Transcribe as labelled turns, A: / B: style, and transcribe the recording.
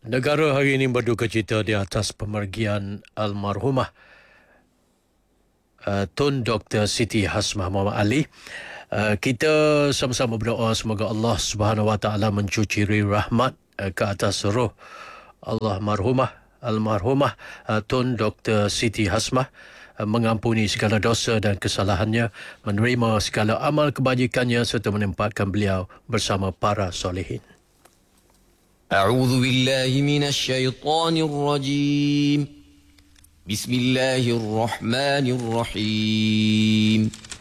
A: Negara hari ini berduka cita di atas pemergian almarhumah Tun Dr. Siti Hasmah Muhammad Ali. Kita sama-sama berdoa semoga Allah Subhanahu Wa Taala mencucuri rahmat ke atas roh almarhumah Tun Dr. Siti Hasmah, mengampuni segala dosa dan kesalahannya, menerima segala amal kebajikannya serta menempatkan beliau bersama para solehin.
B: أعوذ بالله من الشيطان الرجيم بسم الله الرحمن الرحيم